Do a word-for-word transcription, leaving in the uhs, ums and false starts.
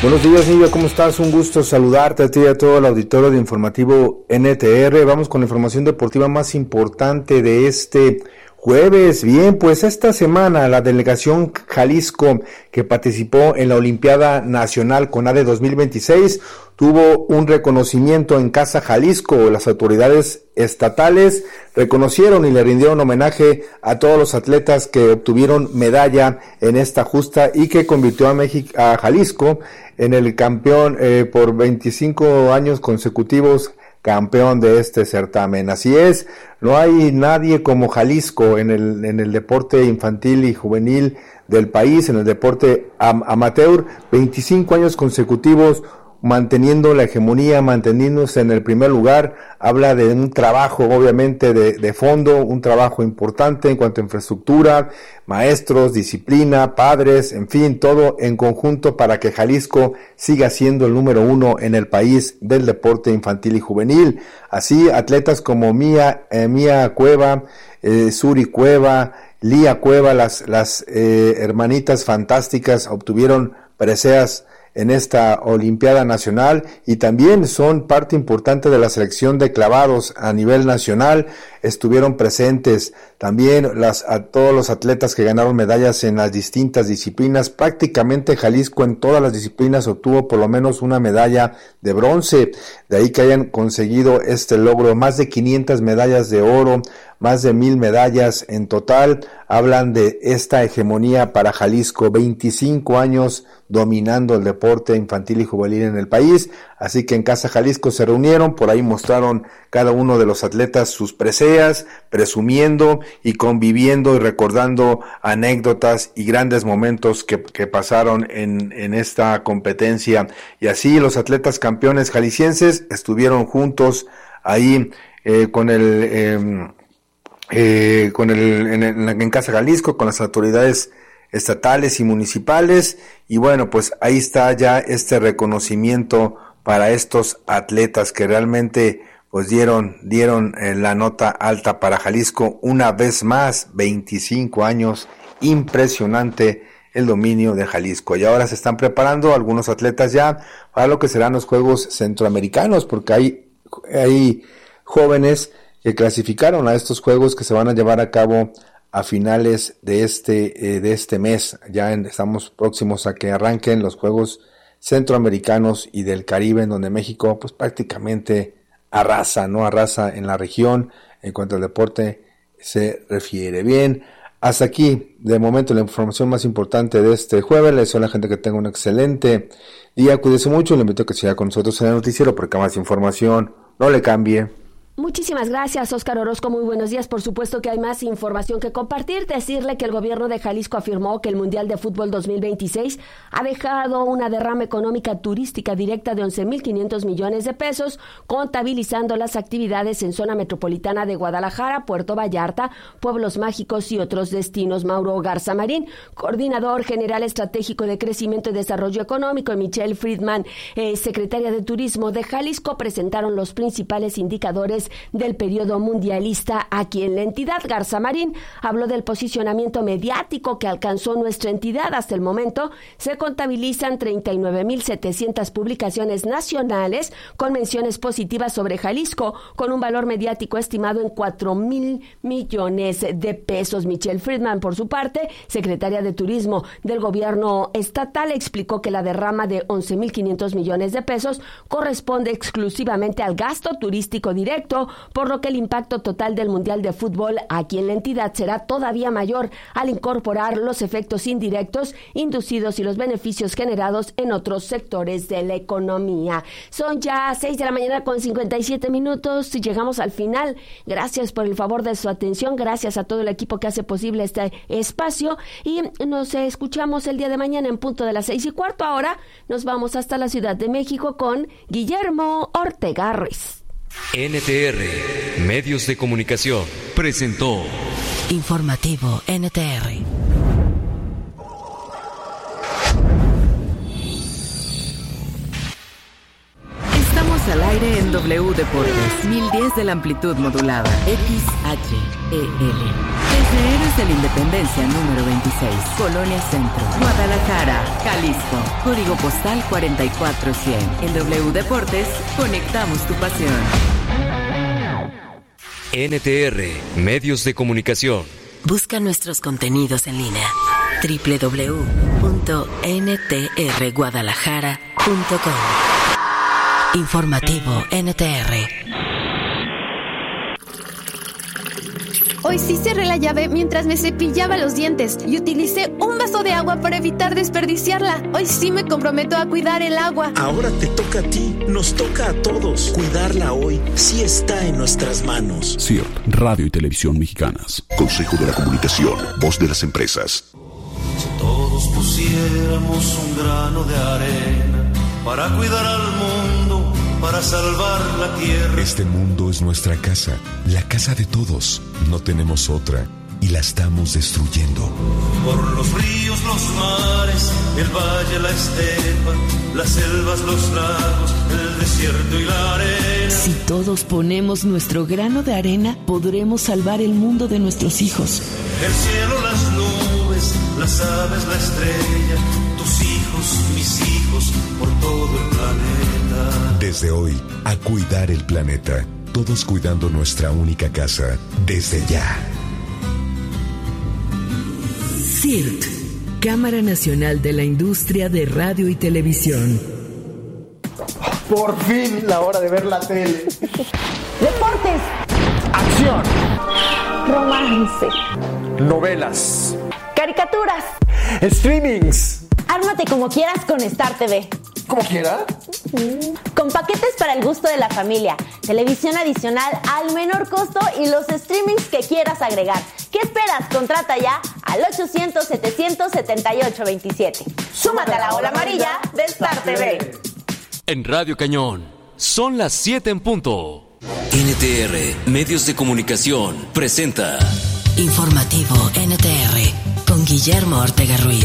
Buenos días, Silvia, ¿cómo estás? Un gusto saludarte a ti y a todo el auditorio de Informativo N T R. Vamos con la información deportiva más importante de este jueves. Bien, pues esta semana la delegación Jalisco, que participó en la Olimpiada Nacional CONADE dos mil veintiséis, tuvo un reconocimiento en Casa Jalisco. Las autoridades estatales reconocieron y le rindieron homenaje a todos los atletas que obtuvieron medalla en esta justa y que convirtió a México, a Jalisco en el campeón eh, por veinticinco años consecutivos, campeón de este certamen. Así es, no hay nadie como Jalisco en el en el deporte infantil y juvenil del país, en el deporte am- amateur, veinticinco años consecutivos manteniendo la hegemonía, manteniéndose en el primer lugar. Habla de un trabajo obviamente de, de fondo, un trabajo importante en cuanto a infraestructura, maestros, disciplina, padres, en fin, todo en conjunto para que Jalisco siga siendo el número uno en el país del deporte infantil y juvenil. Así, atletas como Mía, eh, Mía Cueva, eh, Suri Cueva, Lía Cueva, las, las eh, hermanitas fantásticas obtuvieron preseas en esta Olimpiada Nacional y también son parte importante de la selección de clavados a nivel nacional. Estuvieron presentes también las, a todos los atletas que ganaron medallas en las distintas disciplinas. Prácticamente Jalisco en todas las disciplinas obtuvo por lo menos una medalla de bronce. De ahí que hayan conseguido este logro. Más de quinientas medallas de oro, más de mil medallas en total. Hablan de esta hegemonía para Jalisco, veinticinco años dominando el deporte infantil y juvenil en el país. Así que en Casa Jalisco se reunieron, por ahí mostraron cada uno de los atletas sus preseas, presumiendo y conviviendo y recordando anécdotas y grandes momentos que, que pasaron en, en esta competencia. Y así los atletas campeones jaliscienses estuvieron juntos ahí eh, con el... Eh, Eh, con el en, el en Casa Jalisco, con las autoridades estatales y municipales, y bueno, pues ahí está ya este reconocimiento para estos atletas que realmente pues dieron dieron eh, la nota alta para Jalisco una vez más. Veinticinco años, impresionante el dominio de Jalisco, y ahora se están preparando algunos atletas ya para lo que serán los Juegos Centroamericanos, porque hay hay jóvenes que clasificaron a estos juegos que se van a llevar a cabo a finales de este eh, de este mes. Ya en, estamos próximos a que arranquen los Juegos Centroamericanos y del Caribe, en donde México pues prácticamente arrasa, no arrasa en la región en cuanto al deporte se refiere. Bien, hasta aquí de momento la información más importante de este jueves. Les deseo a la gente que tenga un excelente día, cuídese mucho, le invito a que siga con nosotros en el noticiero porque más información, no le cambie. Muchísimas gracias, Óscar Orozco. Muy buenos días. Por supuesto que hay más información que compartir. Decirle que el gobierno de Jalisco afirmó que el Mundial de Fútbol dos mil veintiséis ha dejado una derrama económica turística directa de once mil quinientos millones de pesos, contabilizando las actividades en zona metropolitana de Guadalajara, Puerto Vallarta, Pueblos Mágicos y otros destinos. Mauro Garza Marín, coordinador general estratégico de crecimiento y desarrollo económico, y Michelle Friedman, eh, secretaria de Turismo de Jalisco, presentaron los principales indicadores del periodo mundialista aquí en la entidad. Garza Marín habló del posicionamiento mediático que alcanzó nuestra entidad. Hasta el momento se contabilizan treinta y nueve mil setecientas publicaciones nacionales con menciones positivas sobre Jalisco, con un valor mediático estimado en cuatro mil millones de pesos. Michelle Friedman, por su parte, secretaria de Turismo del gobierno estatal, explicó que la derrama de once mil quinientos millones de pesos corresponde exclusivamente al gasto turístico directo, por lo que el impacto total del Mundial de Fútbol aquí en la entidad será todavía mayor al incorporar los efectos indirectos inducidos y los beneficios generados en otros sectores de la economía. Son ya seis de la mañana con cincuenta y siete minutos y llegamos al final. Gracias por el favor de su atención, gracias a todo el equipo que hace posible este espacio y nos escuchamos el día de mañana en punto de las seis y cuarto. Ahora nos vamos hasta la Ciudad de México con Guillermo Ortega Ruiz. N T R, Medios de Comunicación, presentó Informativo N T R. Estamos al aire en W Deportes, mil diez de la amplitud modulada, X H E L. Desde Héroes de la Independencia número veintiséis, Colonia Centro, Guadalajara, Jalisco. Código postal cuarenta y cuatro cien. En W Deportes, conectamos tu pasión. N T R, Medios de Comunicación. Busca nuestros contenidos en línea. doble u doble u doble u punto n t r guadalajara punto com. Informativo N T R. Hoy sí cerré la llave mientras me cepillaba los dientes y utilicé un vaso de agua para evitar desperdiciarla. Hoy sí me comprometo a cuidar el agua. Ahora te toca a ti, nos toca a todos. Cuidarla hoy sí está en nuestras manos. C I R T, Radio y Televisión Mexicanas. Consejo de la Comunicación, voz de las empresas. Si todos pusiéramos un grano de arena para cuidar al mundo, para salvar la tierra. Este mundo es nuestra casa, la casa de todos. No tenemos otra y la estamos destruyendo. Por los ríos, los mares, el valle, la estepa, las selvas, los lagos, el desierto y la arena. Si todos ponemos nuestro grano de arena, podremos salvar el mundo de nuestros hijos. El cielo, las nubes, las aves, la estrella, tus hijos, mis hijos, por todo el planeta. Desde hoy, a cuidar el planeta. Todos cuidando nuestra única casa, desde ya. C I R T, Cámara Nacional de la Industria de Radio y Televisión. Por fin, la hora de ver la tele. Deportes. Acción. Romance. Novelas. Caricaturas. Streamings. Ármate como quieras con Star T V. ¿Cómo quiera? Con paquetes para el gusto de la familia, televisión adicional al menor costo y los streamings que quieras agregar. ¿Qué esperas? Contrata ya al ochocientos, setecientos setenta y ocho veintisiete. Súmate a la ola amarilla de Star T V. En Radio Cañón, son las siete en punto. N T R, Medios de Comunicación, presenta Informativo N T R, con Guillermo Ortega Ruiz.